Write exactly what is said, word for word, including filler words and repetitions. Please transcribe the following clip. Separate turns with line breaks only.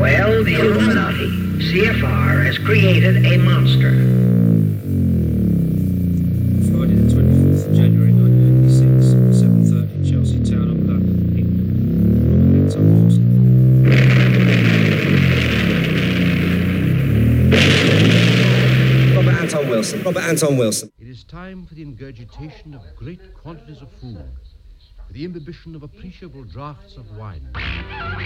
Well, the Illuminati, C F R, has created a monster.
Friday the twenty-fourth of January nineteen eighty-six, seven thirty, Chelsea Town of London, England. Robert Anton Wilson. Robert Anton Wilson.
It is time for the ingurgitation of great quantities of food, for the imbibition of appreciable draughts of wine.